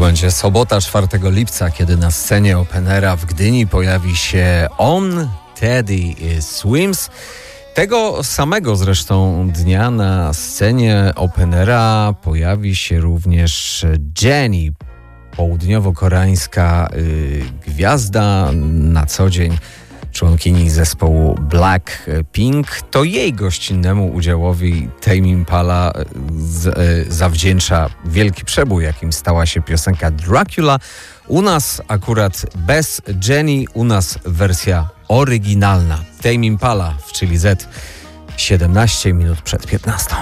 będzie sobota 4 lipca, kiedy na scenie Openera w Gdyni pojawi się On Teddy Swims. Tego samego zresztą dnia na scenie Openera pojawi się również Jennie, południowo-koreańska gwiazda, na co dzień członkini zespołu Blackpink. To jej gościnnemu udziałowi Tame Impala zawdzięcza wielki przebój, jakim stała się piosenka Dracula. U nas akurat bez Jennie, u nas wersja oryginalna. Tame Impala w Chili Z, 17 minut przed 15.